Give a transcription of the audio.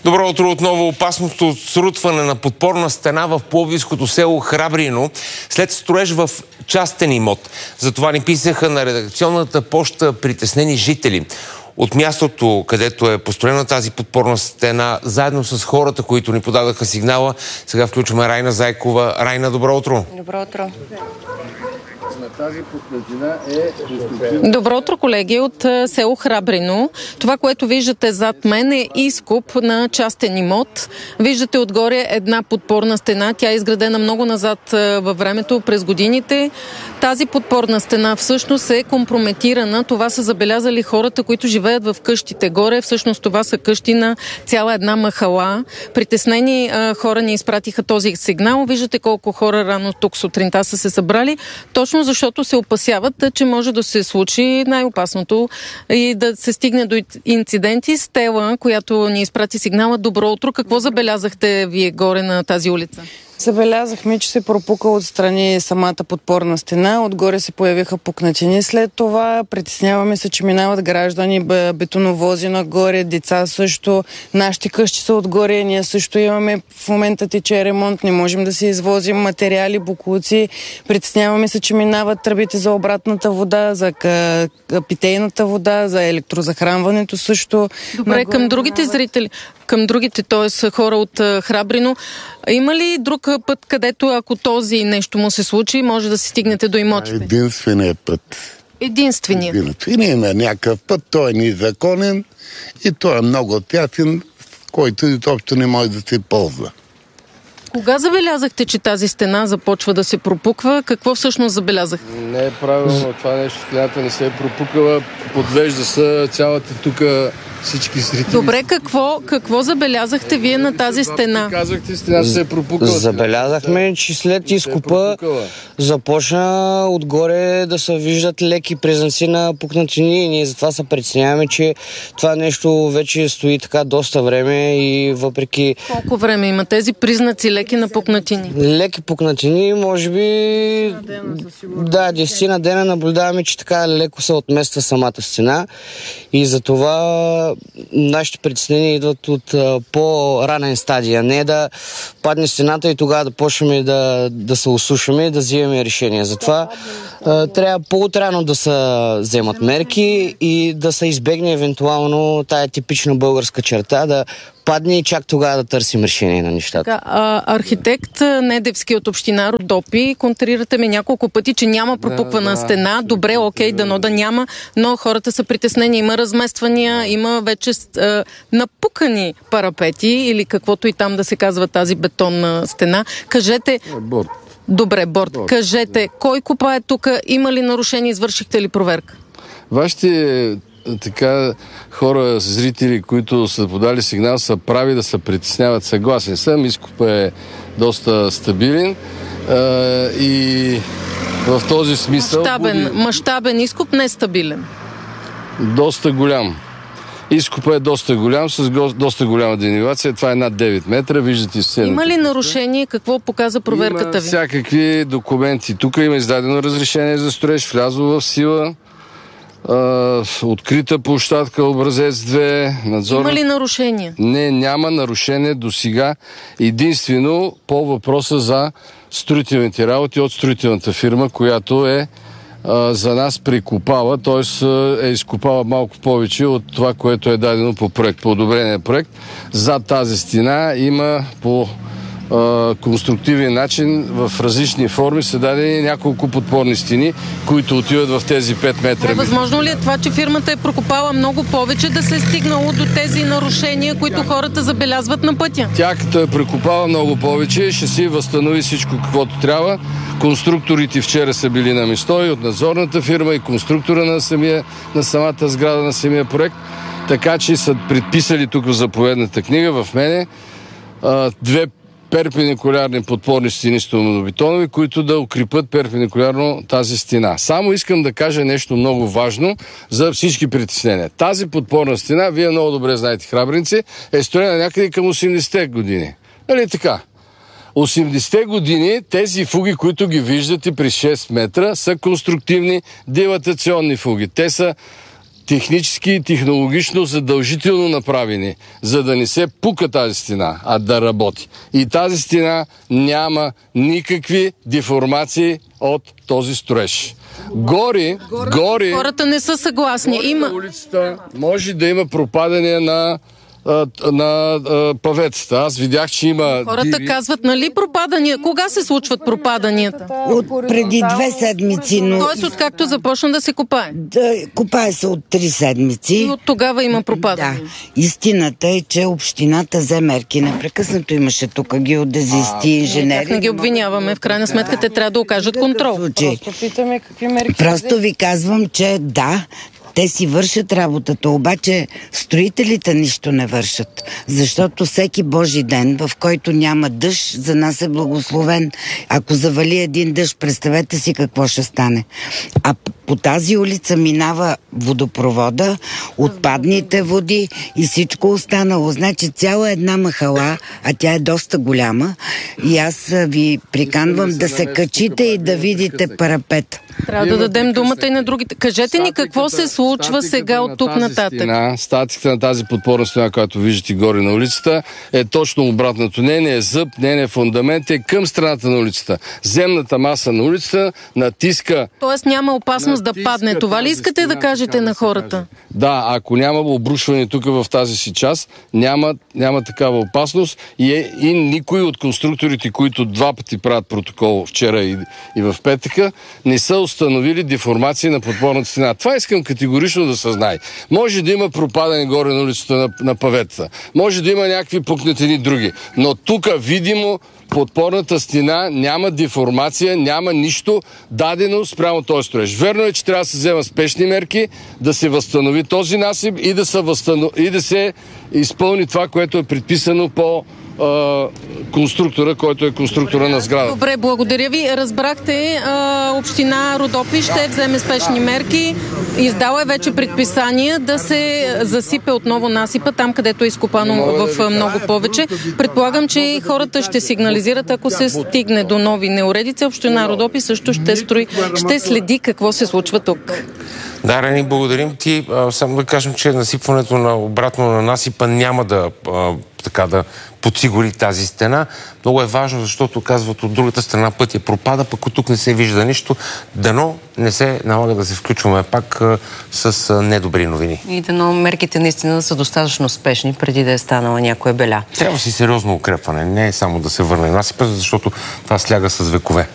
Добро утро отново. Опасното от срутване на подпорна стена в пловдивското село Храбрино след строеж в частен имот. За това ни писаха на редакционната поща притеснени жители. От мястото, където е построена тази подпорна стена, заедно с хората, които ни подадаха сигнала, сега включваме Райна Зайкова. Райна, добро утро. Добро утро. Добро утро, колеги, от село Храбрино. Това, което виждате зад мен, е изкоп на частен имот. Виждате отгоре една подпорна стена. Тя е изградена много назад във времето, през годините. Тази подпорна стена всъщност е компрометирана. Това са забелязали хората, които живеят в къщите горе. Всъщност това са къщи на цяла една махала. Притеснени хора ни изпратиха този сигнал. Виждате колко хора рано тук сутринта са се събрали. Точно защото се опасяват, че може да се случи най-опасното и да се стигне до инциденти. Стела, която ни изпрати сигнала. Добро утро. Какво забелязахте вие горе на тази улица? Забелязахме, че се пропука отстрани самата подпорна стена. Отгоре се появиха пукнатини. След това притесняваме се, че минават граждани, бетоновози нагоре, деца също. Нашите къщи са отгоре. Ние също имаме, в момента тече ремонт. Не можем да си извозим материали, боклуци. Притесняваме се, че минават тръбите за обратната вода, за питейната вода, за електрозахранването също. Добре, към другите зрители, към другите, т.е. хора от Храбрино, има ли друг път, където ако този нещо му се случи, може да се стигнете до имотите? Единственият път. Единственият? Има някакъв път, той е незаконен и той е много тясен, който изобщо не може да се ползва. Кога забелязахте, че тази стена започва да се пропуква? Какво всъщност забелязахте? Не е правилно това нещо. Стената не се е пропукала. Подвежда се цялата тук всички зрители. Добре, какво забелязахте вие на тази стена? Казахте, стената се е пропукала. Забелязахме, че след изкупа започна отгоре да се виждат леки признаци на пукнатини и ние затова се притесняваме, че това нещо вече стои така доста време и въпреки... Колко време има тези признаци леки на пукнатини? Леки пукнатини, може би... 10 на дена наблюдаваме, че така леко се отмества самата стена и затова нашите притеснения идват от по-ранен стадия. Не да падне стената и тогава да почнем да се осушаме и да взимаме решения. Затова трябва по-отрано да се вземат мерки и да се избегне евентуално тая типична българска черта, да падне и чак тогава да търсим решение на нещата. Архитект Недевски от община Родопи, контрирате ми няколко пъти, че няма пропуквана стена. Добре, окей, дано да няма, но хората са притеснени. Има размествания, има вече напукани парапети или каквото и там да се казва тази бетонна стена. Кажете... Борд. Добре, борд. Кажете, кой копае тук? Има ли нарушение? Извършихте ли проверка? Вашите хора, зрители, които са подали сигнал, са прави да се притесняват. Съгласен съм. Изкупът е доста стабилен и в този смисъл... Мащабен изкуп, не стабилен. Доста голям. Изкупът е доста голям, с доста голяма денивация. Това е над 9 метра. Виждате сцената. Има ли нарушение? Какво показа проверката ви? Има всякакви документи. Тук има издадено разрешение за строеж, влязло в сила. Открита площадка, образец 2, надзор. Има ли нарушение? Не, няма нарушение до сега. Единствено по въпроса за строителните работи от строителната фирма, която е за нас прикопава, т.е. е изкопава малко повече от това, което е дадено по проект, по одобрения проект. Зад тази стена има по конструктивен начин в различни форми са дадени няколко подпорни стени, които отиват в тези 5 метра. Възможно ли е това, че фирмата е прокопала много повече, да се е стигнало до тези нарушения, които хората забелязват на пътя? Тя като е прекопала много повече, ще си възстанови всичко каквото трябва. Конструкторите вчера са били на место и от надзорната фирма и конструктора на самата сграда, на самия проект. Така че са предписали тук в заповедната книга в мене 2 перпендикулярни подпорни стени стоманобетонови, които да укрепят перпендикулярно тази стена. Само искам да кажа нещо много важно за всички притеснения. Тази подпорна стена, вие много добре знаете, храбринци, е строена някъде към 80-те години. Нали така? 80-те години тези фуги, които ги виждате при 6 метра, са конструктивни дилатационни фуги. Те са технически и технологично задължително направени, за да не се пука тази стена, а да работи. И тази стена няма никакви деформации от този строеж. Горе хората не са съгласни. На улицата може да има пропадане на паветата. Аз видях, че има хората казват, нали пропадания? Кога се случват пропаданията? От преди 2 седмици. Тоест, откакто започна да се копае? Копае се от 3 седмици. И от тогава има пропадания. Да. Истината е, че общината взе мерки. Непрекъснато имаше тук геодезисти, инженери. Как не ги обвиняваме? В крайна сметка те трябва да окажат контрол. Просто питаме какви мерки. Просто ви казвам, че да, те си вършат работата, обаче строителите нищо не вършат. Защото всеки Божи ден, в който няма дъжд, за нас е благословен. Ако завали един дъжд, представете си какво ще стане. А по тази улица минава водопровода, отпадните води и всичко останало. Значи цяла една махала, а тя е доста голяма, и аз ви приканвам да се качите и да видите парапет. Трябва да дадем думата и на другите. Кажете ни какво се случва сега от тук нататък. Статиката на тази подпорна стена, която виждате горе на улицата, е точно обратното. Не е зъб, не е фундамент, е към страната на улицата. Земната маса на улицата натиска... Тоест няма опасност да падне. Това ли искате да кажете на хората? Да, ако няма обрушване тук в тази си част, няма такава опасност и никой от конструкторите, които 2 пъти правят протокол вчера и в петъка, не са установили деформации на подпорната стена. Това искам категорично да се знае. Може да има пропадане горе на улицата на паветата. Може да има някакви пукнатини други. Но тук видимо подпорната стена няма деформация, няма нищо дадено спрямо този строеж. Верно е, че трябва да се вземат спешни мерки, да се възстанови този насип и да се изпълни това, което е предписано по конструктора, който е конструктора на сграда. Добре, благодаря ви. Разбрахте, община Родопи ще вземе спешни мерки. Издала е вече предписания да се засипе отново насипа, там където е изкопано в много повече. Предполагам, че хората ще сигнализират, ако се стигне до нови неуредици. Община Родопи също ще следи какво се случва тук. Да, Рени, благодарим ти. Само да кажем, че насипването обратно на насипа няма да подсигури тази стена. Много е важно, защото казват от другата страна пътя пропада, пък от тук не се вижда нищо. Дано не се налага да се включваме пак с недобри новини. И дано мерките наистина са достатъчно спешни, преди да е станала някоя беля. Трябва си сериозно укрепване, не е само да се върне насипа, защото това сляга с векове.